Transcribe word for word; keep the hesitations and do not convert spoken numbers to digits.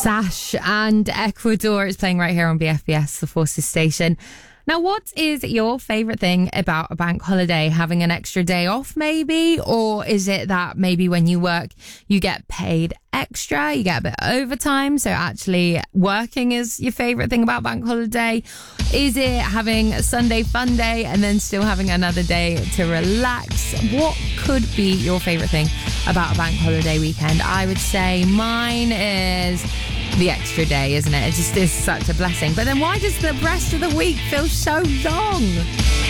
Sash and Ecuador is playing right here on B F B S, the Forces station. Now, what is your favourite thing about a bank holiday? Having an extra day off, maybe? Or is it that maybe when you work, you get paid extra, you get a bit of overtime, so actually working is your favourite thing about bank holiday? Is it having a Sunday fun day and then still having another day to relax? What could be your favourite thing about a bank holiday weekend? I would say mine is the extra day, isn't it? It just is such a blessing. But then why does the rest of the week feel so long?